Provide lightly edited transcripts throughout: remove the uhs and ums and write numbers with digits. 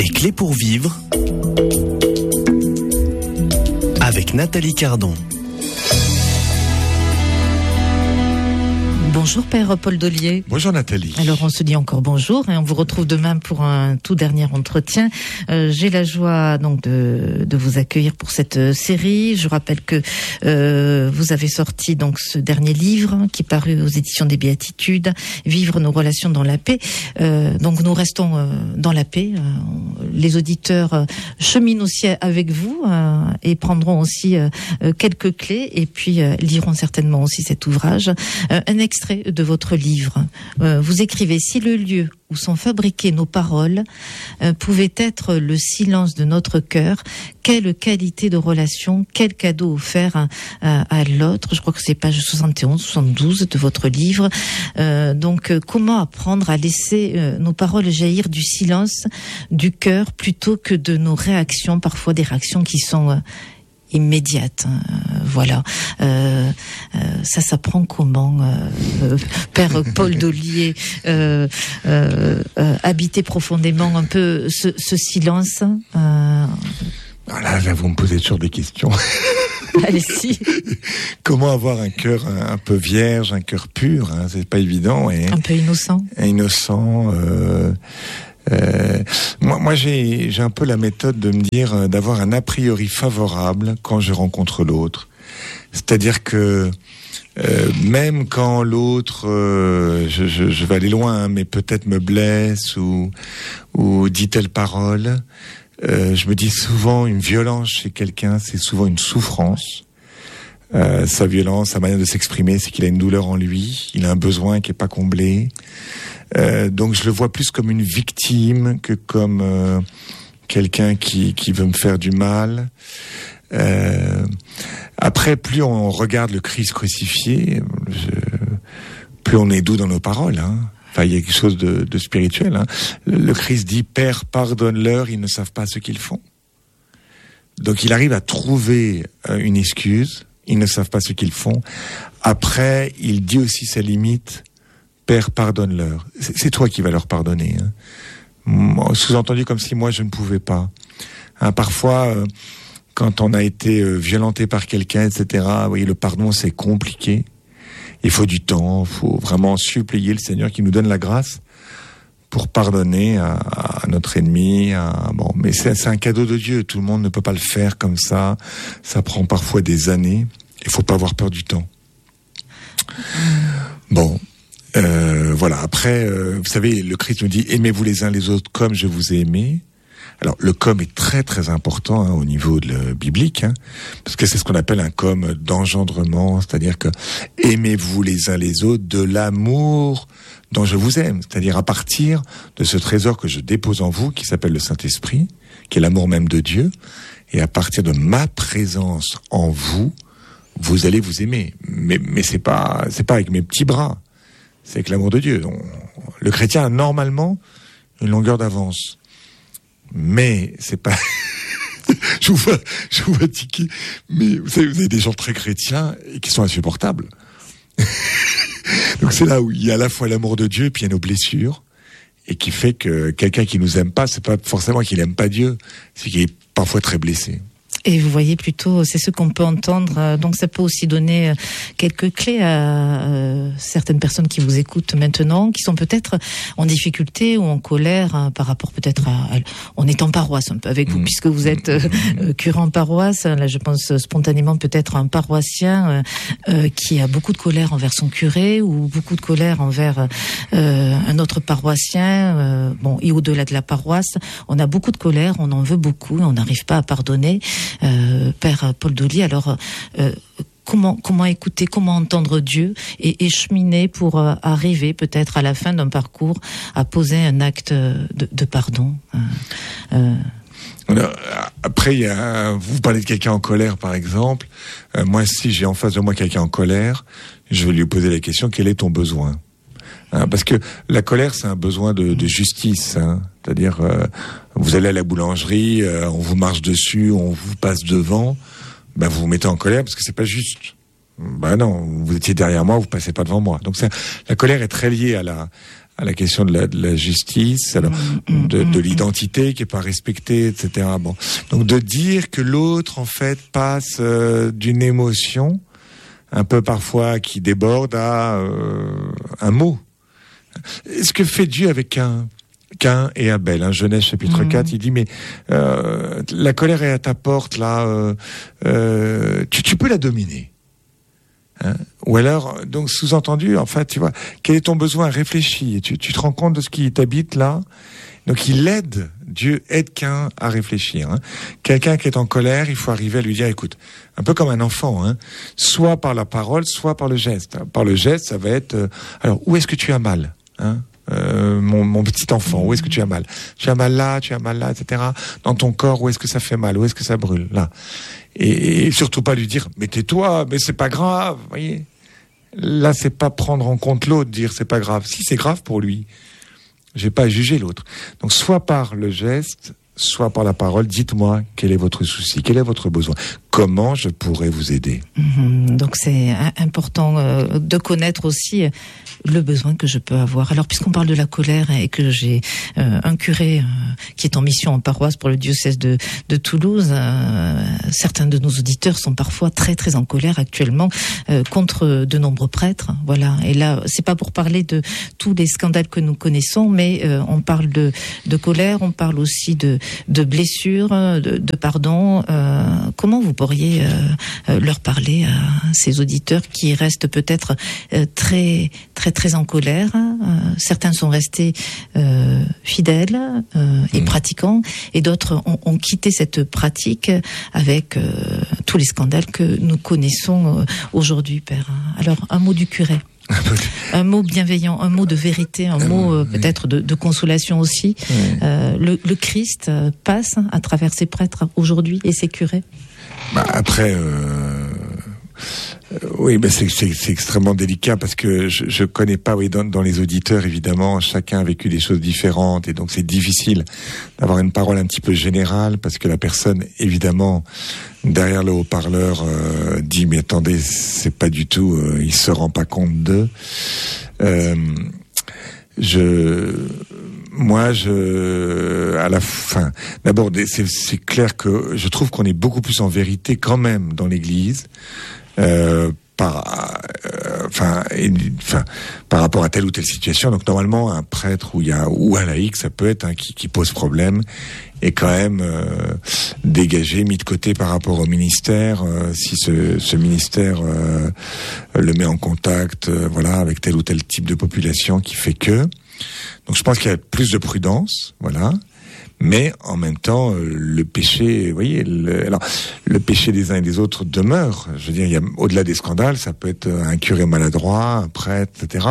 Des clés pour vivre avec Nathalie Cardon. Bonjour Père Paul Dollier. Bonjour Nathalie. Alors on se dit encore bonjour et on vous retrouve demain pour un tout dernier entretien. J'ai la joie donc de vous accueillir pour cette série. Je rappelle que vous avez sorti donc ce dernier livre qui est paru aux éditions des Béatitudes, Vivre nos relations dans la paix. Donc nous restons dans la paix. Les auditeurs cheminent aussi avec vous et prendront aussi quelques clés et puis liront certainement aussi cet ouvrage. Un extrait de votre livre. Vous écrivez: si le lieu où sont fabriquées nos paroles pouvait être le silence de notre cœur, quelle qualité de relation, quel cadeau offert à l'autre. Je crois que c'est page 71, 72 de votre livre. Donc, comment apprendre à laisser nos paroles jaillir du silence du cœur plutôt que de nos réactions, parfois des réactions qui sont immédiate, voilà. Ça s'apprend comment, Père Paul Dollier, habiter profondément un peu ce silence. Là, vous me posez toujours des questions. Allez-y. Comment avoir un cœur un peu vierge, un cœur pur, hein, c'est pas évident. Un peu innocent. Innocent. Moi j'ai un peu la méthode de me dire d'avoir un a priori favorable quand je rencontre l'autre. C'est-à-dire que même quand l'autre, je vais aller loin, hein, mais peut-être me blesse ou dit telle parole, je me dis souvent une violence chez quelqu'un, c'est souvent une souffrance. Sa violence, sa manière de s'exprimer, c'est qu'il a une douleur en lui, il a un besoin qui est pas comblé. Donc je le vois plus comme une victime que comme quelqu'un qui veut me faire du mal. Après, plus on regarde le Christ crucifié, plus on est doux dans nos paroles. Hein. Enfin, il y a quelque chose de spirituel. Hein. Le Christ dit: Père, pardonne-leur, ils ne savent pas ce qu'ils font. Donc il arrive à trouver une excuse. Ils ne savent pas ce qu'ils font. Après, il dit aussi sa limite. Père, pardonne-leur. C'est toi qui vas leur pardonner. Hein. Sous-entendu comme si moi je ne pouvais pas. Hein, parfois, quand on a été violenté par quelqu'un, etc., vous voyez, le pardon c'est compliqué. Il faut du temps, il faut vraiment supplier le Seigneur qui nous donne la grâce pour pardonner à notre ennemi. Mais c'est un cadeau de Dieu. Tout le monde ne peut pas le faire comme ça. Ça prend parfois des années. Il faut pas avoir peur du temps. Voilà. Après, vous savez, le Christ nous dit: aimez-vous les uns les autres comme je vous ai aimé. Alors, le comme est très très important au niveau biblique, hein, parce que c'est ce qu'on appelle un comme d'engendrement, c'est-à-dire que aimez-vous les uns les autres de l'amour dont je vous aime, c'est-à-dire à partir de ce trésor que je dépose en vous, qui s'appelle le Saint-Esprit, qui est l'amour même de Dieu, et à partir de ma présence en vous, vous allez vous aimer. Mais c'est pas avec mes petits bras. C'est avec l'amour de Dieu. Le chrétien a normalement une longueur d'avance. Mais c'est pas... je vous vois tiquer. Mais vous savez, vous avez des gens très chrétiens et qui sont insupportables. Donc c'est là où il y a à la fois l'amour de Dieu et puis il y a nos blessures. Et qui fait que quelqu'un qui nous aime pas, c'est pas forcément qu'il aime pas Dieu. C'est qu'il est parfois très blessé. Et vous voyez plutôt, c'est ce qu'on peut entendre. Donc ça peut aussi donner quelques clés à certaines personnes qui vous écoutent maintenant, qui sont peut-être en difficulté ou en colère par rapport peut-être on est en paroisse un peu avec vous, puisque vous êtes curé en paroisse. Là, je pense spontanément peut-être un paroissien qui a beaucoup de colère envers son curé ou beaucoup de colère envers un autre paroissien. Et au-delà de la paroisse, on a beaucoup de colère, on en veut beaucoup, et on n'arrive pas à pardonner. Père Paul Dollier, alors comment écouter, comment entendre Dieu et cheminer pour arriver peut-être à la fin d'un parcours à poser un acte de pardon. Après, vous parlez de quelqu'un en colère, par exemple. Moi, si j'ai en face de moi quelqu'un en colère, je vais lui poser la question: quel est ton besoin? Parce que la colère, c'est un besoin de justice. Hein. C'est-à-dire, vous allez à la boulangerie, on vous marche dessus, on vous passe devant, vous vous mettez en colère parce que c'est pas juste. Non, vous étiez derrière moi, vous passez pas devant moi. Donc la colère est très liée à à la question de la justice, alors, de l'identité qui est pas respectée, etc. Bon, donc de dire que l'autre en fait passe d'une émotion un peu parfois qui déborde à un mot. Ce que fait Dieu avec Caïn et Abel, Genèse chapitre 4, il dit mais la colère est à ta porte là, tu peux la dominer. Ou alors, donc sous-entendu, en fait, tu vois, quel est ton besoin? Réfléchis, et tu te rends compte de ce qui t'habite là. Donc Dieu aide Caïn à réfléchir. Quelqu'un qui est en colère, il faut arriver à lui dire, écoute, un peu comme un enfant, soit par la parole, soit par le geste. Par le geste, ça va être, alors où est-ce que tu as mal, mon petit enfant, où est-ce que tu as mal? Tu as mal là, etc. Dans ton corps, où est-ce que ça fait mal? Où est-ce que ça brûle? Là. Et surtout pas lui dire, mais tais-toi, mais c'est pas grave, voyez. Là, c'est pas prendre en compte l'autre, dire c'est pas grave. Si, c'est grave pour lui. J'ai pas à juger l'autre. Donc, soit par le geste, soit par la parole, dites-moi quel est votre souci, quel est votre besoin, comment je pourrais vous aider. Donc c'est important de connaître aussi le besoin que je peux avoir. Alors puisqu'on parle de la colère et que j'ai un curé qui est en mission en paroisse pour le diocèse de Toulouse, certains de nos auditeurs sont parfois très très en colère actuellement contre de nombreux prêtres. Voilà. Et là, c'est pas pour parler de tous les scandales que nous connaissons, mais on parle de colère, on parle aussi de blessures, de pardon. Comment vous pourriez leur parler à ces auditeurs qui restent peut-être très très très en colère? Certains sont restés fidèles et pratiquants, et d'autres ont quitté cette pratique avec tous les scandales que nous connaissons aujourd'hui, Père. Alors, un mot du curé. Un mot bienveillant, un mot de vérité, un mot peut-être de consolation aussi. Le Christ passe à travers ses prêtres aujourd'hui et ses curés. Après, oui, c'est extrêmement délicat parce que je connais pas, dans les auditeurs, évidemment, chacun a vécu des choses différentes, et donc c'est difficile d'avoir une parole un petit peu générale parce que la personne, évidemment, derrière le haut-parleur, dit mais attendez, c'est pas du tout, il se rend pas compte d'eux. À la fin, d'abord, c'est clair que je trouve qu'on est beaucoup plus en vérité quand même dans l'Église, par rapport à telle ou telle situation. Donc normalement, un prêtre ou un laïc, ça peut être qui pose problème, et quand même dégagé, mis de côté par rapport au ministère, si ce ministère le met en contact, avec tel ou tel type de population qui fait que. Donc je pense qu'il y a plus de prudence, mais en même temps le péché, le péché des uns et des autres demeure. Je veux dire, il y a, au-delà des scandales, ça peut être un curé maladroit, un prêtre, etc.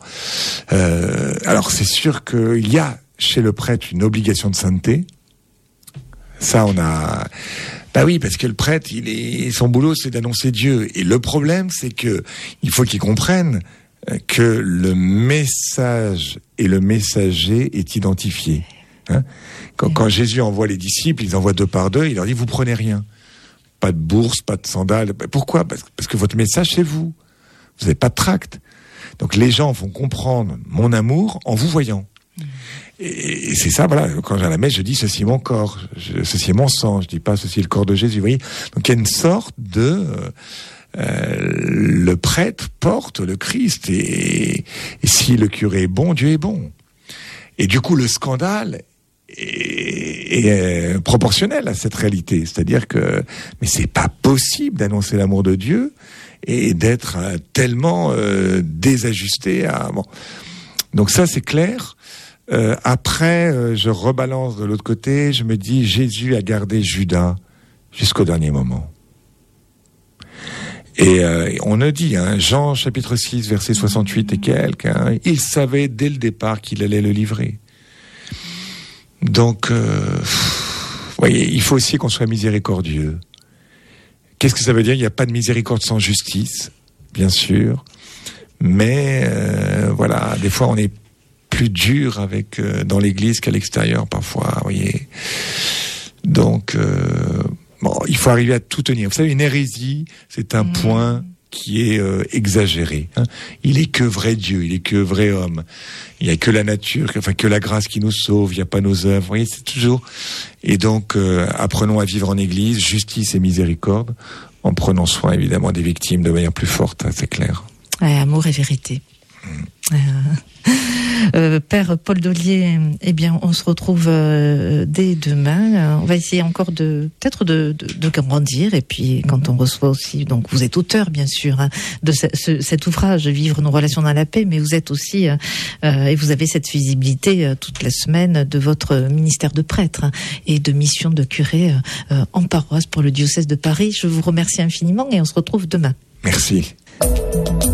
Alors c'est sûr qu'il y a chez le prêtre une obligation de sainteté. Ça, on a. Oui, parce que le prêtre, son boulot, c'est d'annoncer Dieu. Et le problème, c'est que il faut qu'il comprenne que le message et le messager est identifié. Quand Jésus envoie les disciples, ils envoient 2 par 2, il leur dit, vous prenez rien. Pas de bourse, pas de sandales. Pourquoi? Parce que votre message, c'est vous. Vous n'avez pas de tract. Donc les gens vont comprendre mon amour en vous voyant. Et c'est ça, quand j'ai à la messe, je dis, ceci est mon corps, ceci est mon sang, je dis pas ceci est le corps de Jésus, vous voyez. Donc il y a une sorte de... le prêtre porte le Christ, et si le curé est bon, Dieu est bon. Et du coup, le scandale est proportionnel à cette réalité. C'est-à-dire que, mais c'est pas possible d'annoncer l'amour de Dieu et d'être tellement désajusté à... Donc ça, c'est clair. Après, je rebalance de l'autre côté, je me dis, Jésus a gardé Judas jusqu'au dernier moment. Et on a dit, Jean chapitre 6, verset 68 et quelques, il savait dès le départ qu'il allait le livrer. Donc, voyez, il faut aussi qu'on soit miséricordieux. Qu'est-ce que ça veut dire? Il n'y a pas de miséricorde sans justice, bien sûr. Mais des fois on est plus dur dans l'Église qu'à l'extérieur parfois, voyez. Donc... il faut arriver à tout tenir. Vous savez, une hérésie, c'est un point qui est exagéré. Hein. Il est que vrai Dieu, il est que vrai homme. Il y a que la nature, enfin que la grâce qui nous sauve. Il n'y a pas nos œuvres. Vous voyez, c'est toujours. Et donc, apprenons à vivre en Église, justice et miséricorde, en prenant soin évidemment des victimes de manière plus forte. Hein, c'est clair. Ouais, amour et vérité. Père Paul Dollier, eh bien, on se retrouve dès demain. On va essayer encore peut-être de grandir. Et puis, quand on reçoit aussi, donc vous êtes auteur, bien sûr, hein, de cet ouvrage, Vivre nos relations dans la paix, mais vous êtes aussi, et vous avez cette visibilité toute la semaine de votre ministère de prêtre, hein, et de mission de curé en paroisse pour le diocèse de Paris. Je vous remercie infiniment et on se retrouve demain. Merci.